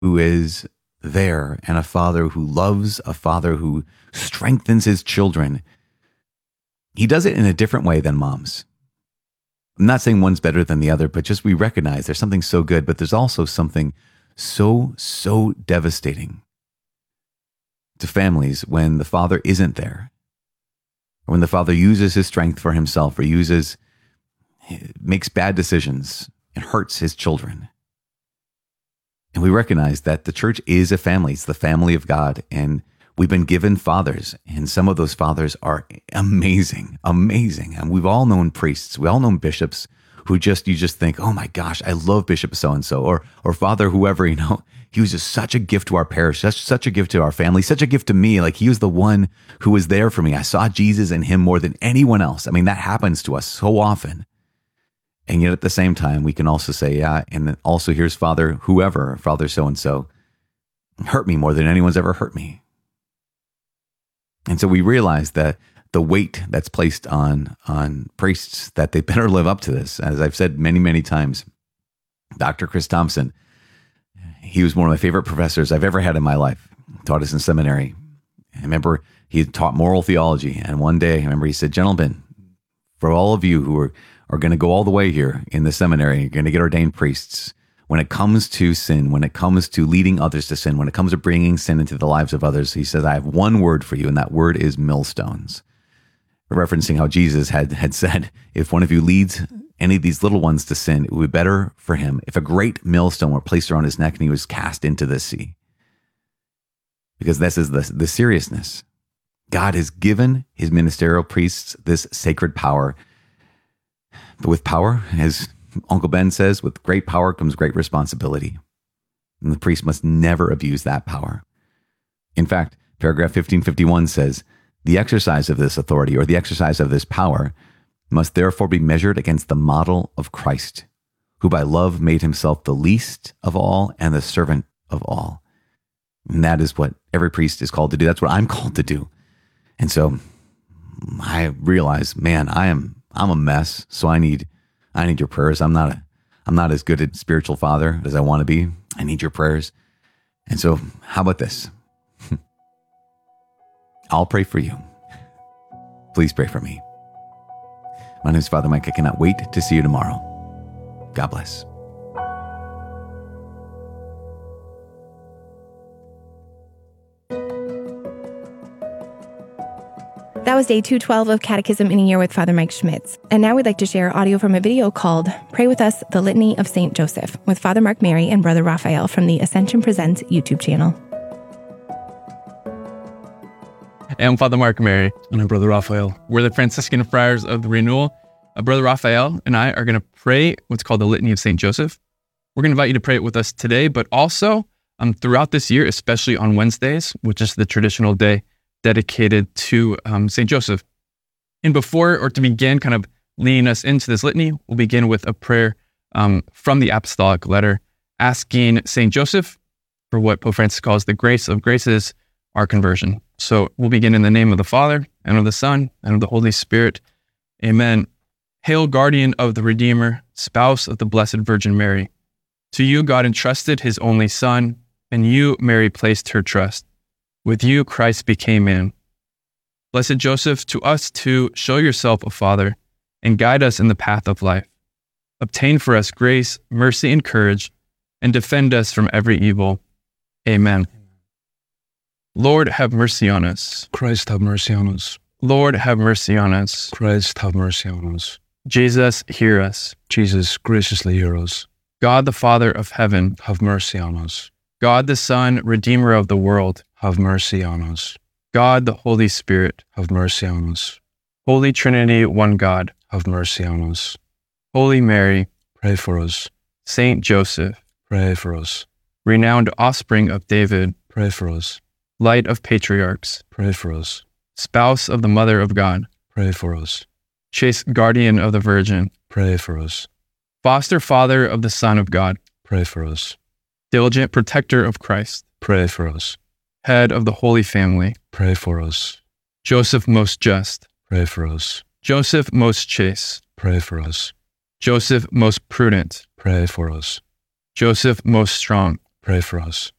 who is there, and a father who loves, a father who strengthens his children. He does it in a different way than moms. I'm not saying one's better than the other, but just we recognize there's something so good, but there's also something so devastating to families when the father isn't there, or when the father uses his strength for himself, or makes bad decisions and hurts his children. And we recognize that the church is a family. It's the family of God. And we've been given fathers. And some of those fathers are amazing. And we've all known priests. We all known bishops who you just think, oh my gosh, I love Bishop so-and-so. Or Father whoever, he was just such a gift to our parish, such a gift to our family, such a gift to me. Like he was the one who was there for me. I saw Jesus in him more than anyone else. I mean, that happens to us so often. And yet at the same time, we can also say, yeah, and then also here's Father whoever, Father so-and-so, hurt me more than anyone's ever hurt me. And so we realize that the weight that's placed on priests, that they better live up to this. As I've said many times, Dr. Chris Thompson, he was one of my favorite professors I've ever had in my life, taught us in seminary. I remember he had taught moral theology. And one day, I remember he said, gentlemen, for all of you who are going to go all the way here in the seminary, you're going to get ordained priests. When it comes to sin, when it comes to leading others to sin, when it comes to bringing sin into the lives of others, he says, I have one word for you, and that word is millstones. Referencing how Jesus had said, if one of you leads any of these little ones to sin, it would be better for him if a great millstone were placed around his neck and he was cast into the sea. Because this is the seriousness. God has given his ministerial priests this sacred power. But with power, as Uncle Ben says, with great power comes great responsibility. And the priest must never abuse that power. In fact, paragraph 1551 says, the exercise of this authority, or the exercise of this power, must therefore be measured against the model of Christ, who by love made himself the least of all and the servant of all. And that is what every priest is called to do. That's what I'm called to do. And so I realize, man, I'm a mess. So I need your prayers. I'm not as good a spiritual father as I want to be. I need your prayers. And so how about this? I'll pray for you. Please pray for me. My name is Father Mike. I cannot wait to see you tomorrow. God bless. That was day 212 of Catechism in a Year with Father Mike Schmitz. And now we'd like to share audio from a video called Pray With Us, the Litany of St. Joseph, with Father Mark Mary and Brother Raphael from the Ascension Presents YouTube channel. I'm Father Mark Mary. And I'm Brother Raphael. We're the Franciscan Friars of the Renewal. Brother Raphael and I are going to pray what's called the Litany of St. Joseph. We're going to invite you to pray it with us today, but also throughout this year, especially on Wednesdays, which is the traditional day dedicated to St. Joseph. And before, or to begin kind of leading us into this litany, we'll begin with a prayer from the Apostolic Letter, asking St. Joseph for what Pope Francis calls the grace of graces, our conversion. So we'll begin in the name of the Father, and of the Son, and of the Holy Spirit. Amen. Hail, guardian of the Redeemer, spouse of the Blessed Virgin Mary. To you God entrusted his only Son, and you, Mary, placed her trust. With you Christ became man. Blessed Joseph, to us too show yourself a father, and guide us in the path of life. Obtain for us grace, mercy, and courage, and defend us from every evil. Amen. Lord, have mercy on us. Christ, have mercy on us. Lord, have mercy on us. Christ, have mercy on us. Jesus, hear us. Jesus, graciously hear us. God, the Father of heaven, have mercy on us. God, the Son, Redeemer of the world, have mercy on us. God, the Holy Spirit, have mercy on us. Holy Trinity, one God, have mercy on us. Holy Mary, pray for us. Saint Joseph, pray for us. Renowned offspring of David, pray for us. Light of patriarchs, pray for us. Spouse of the Mother of God, pray for us. Chaste guardian of the Virgin, pray for us. Foster father of the Son of God, pray for us. Diligent protector of Christ, pray for us. Head of the Holy Family, pray for us. Joseph most just, pray for us. Joseph most chaste, pray for us. Joseph most prudent, pray for us. Joseph most strong, Pray for us.